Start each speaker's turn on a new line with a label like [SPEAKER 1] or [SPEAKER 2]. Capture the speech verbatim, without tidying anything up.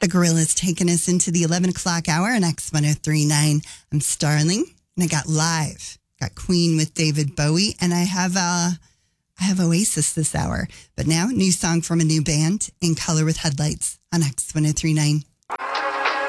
[SPEAKER 1] The Gorillas taking us into the eleven o'clock hour on X one oh three point nine. I'm Starling, and I got live. Got Queen with David Bowie, and I have uh, I have Oasis this hour. But now, new song from a new band, In Color with Headlights on X one oh three point nine.